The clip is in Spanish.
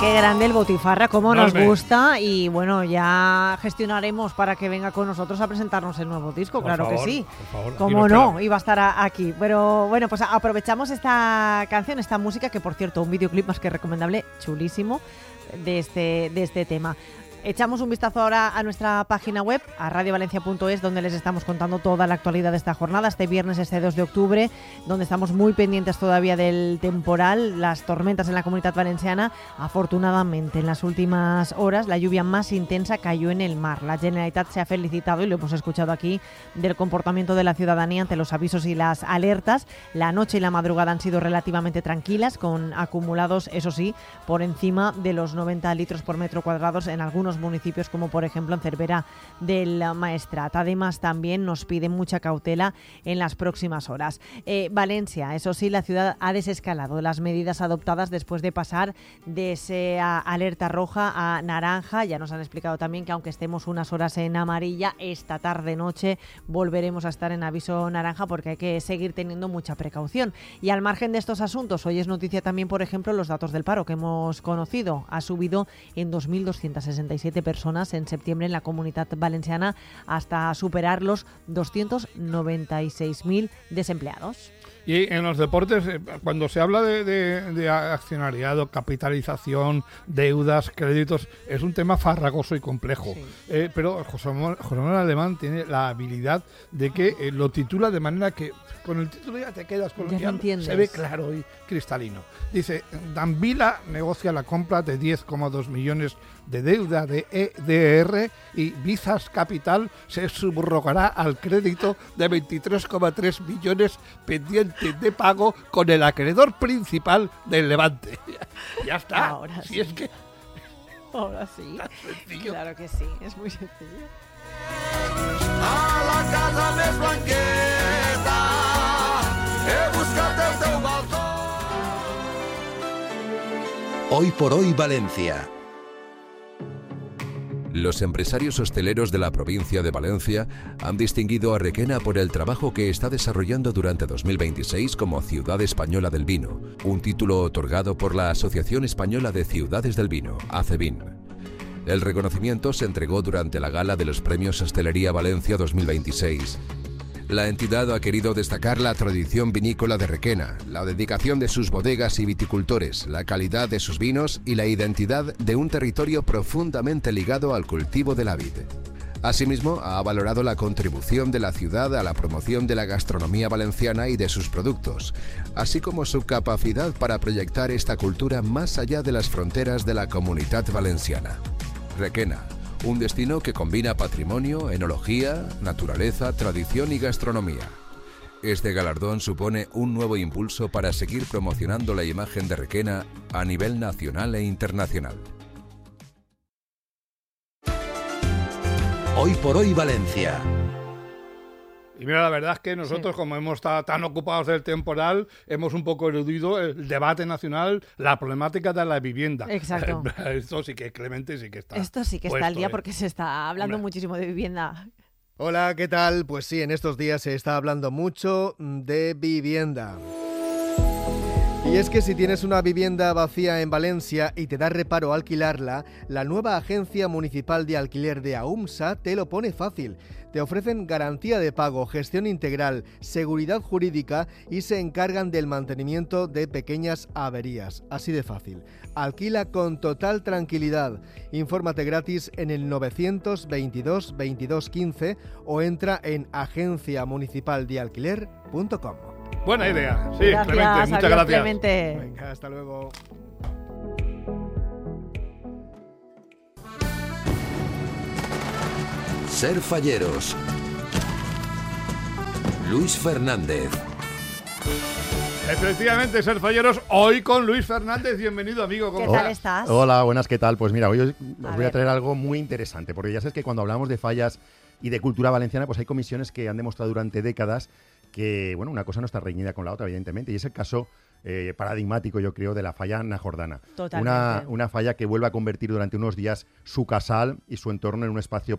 Qué grande el Botifarra, cómo nos Enorme. gusta. Y bueno, ya gestionaremos para que venga con nosotros a presentarnos el nuevo disco, Por claro favor, que sí. por favor, aquí Cómo lo no, esperamos. iba a estar aquí. Pero bueno, pues aprovechamos esta canción, esta música, que por cierto, un videoclip más que recomendable, chulísimo, de este tema. Echamos un vistazo ahora a nuestra página web, a radiovalencia.es, donde les estamos contando toda la actualidad de esta jornada, este viernes, este 2 de octubre, donde estamos muy pendientes todavía del temporal, las tormentas en la Comunitat Valenciana. Afortunadamente, en las últimas horas, la lluvia más intensa cayó en el mar. La Generalitat se ha felicitado, y lo hemos escuchado aquí, del comportamiento de la ciudadanía ante los avisos y las alertas. La noche y la madrugada han sido relativamente tranquilas, con acumulados, eso sí, por encima de los 90 litros por metro cuadrado en algunos municipios, como por ejemplo en Cervera del Maestrat. Además, también nos piden mucha cautela en las próximas horas. Valencia, eso sí, la ciudad ha desescalado las medidas adoptadas después de pasar de esa alerta roja a naranja. Ya nos han explicado también que aunque estemos unas horas en amarilla, esta tarde-noche volveremos a estar en aviso naranja, porque hay que seguir teniendo mucha precaución. Y al margen de estos asuntos, hoy es noticia también, por ejemplo, los datos del paro que hemos conocido. Ha subido en 2.267 personas en septiembre en la Comunitat Valenciana, hasta superar los 296.000 desempleados. Y en los deportes, cuando se habla de accionariado, capitalización, deudas, créditos, es un tema farragoso y complejo. Sí. Pero José Manuel Alemán tiene la habilidad de que lo titula de manera que con el título ya te quedas con Ya lo entiendes. se ve claro y cristalino. Dice, Danvila negocia la compra de 10,2 millones de deuda de EDR, y Bizas Capital se subrogará al crédito de 23,3 millones pendiente de pago con el acreedor principal del Levante. Ya está. Ahora Si sí. es que Ahora sí. tan sencillo. Claro que sí, es muy sencillo. A la casa més blanqueta he buscat el teu balcó. Hoy por hoy Valencia. Los empresarios hosteleros de la provincia de Valencia han distinguido a Requena por el trabajo que está desarrollando durante 2026 como Ciudad Española del Vino, un título otorgado por la Asociación Española de Ciudades del Vino, ACEVIN. El reconocimiento se entregó durante la gala de los Premios Hostelería Valencia 2026. La entidad ha querido destacar la tradición vinícola de Requena, la dedicación de sus bodegas y viticultores, la calidad de sus vinos y la identidad de un territorio profundamente ligado al cultivo de la vid. Asimismo, ha valorado la contribución de la ciudad a la promoción de la gastronomía valenciana y de sus productos, así como su capacidad para proyectar esta cultura más allá de las fronteras de la Comunitat Valenciana. Requena, un destino que combina patrimonio, enología, naturaleza, tradición y gastronomía. Este galardón supone un nuevo impulso para seguir promocionando la imagen de Requena a nivel nacional e internacional. Hoy por hoy Valencia. Y mira, la verdad es que nosotros, como hemos estado tan ocupados del temporal, hemos un poco eludido el debate nacional, la problemática de la vivienda. Exacto. Esto sí que, Clemente, sí que está. Esto sí que está al puesto, día, porque se está hablando Hombre. muchísimo de vivienda. Hola, ¿qué tal? Pues sí, en estos días se está hablando mucho de vivienda. Y es que si tienes una vivienda vacía en Valencia y te da reparo alquilarla, la nueva Agencia Municipal de Alquiler de AUMSA te lo pone fácil. Te ofrecen garantía de pago, gestión integral, seguridad jurídica y se encargan del mantenimiento de pequeñas averías. Así de fácil. Alquila con total tranquilidad. Infórmate gratis en el 922 22 15 o entra en agenciamunicipaldealquiler.com. Buena idea. Sí, Gracias, Clemente, muchas adiós, gracias. Clemente. Venga, hasta luego. Ser Falleros. Luis Fernández. Efectivamente, Ser Falleros, hoy con Luis Fernández. Bienvenido, amigo. ¿Cómo ¿Qué tal estás? estás? Hola, buenas, ¿qué tal? Pues mira, hoy os A voy a ver. traer algo muy interesante, porque ya sabes que cuando hablamos de fallas y de cultura valenciana, pues hay comisiones que han demostrado durante décadas que, bueno, una cosa no está reñida con la otra, evidentemente, y es el caso paradigmático, yo creo, de la falla Najordana. Totalmente. Una falla que vuelve a convertir durante unos días su casal y su entorno en un espacio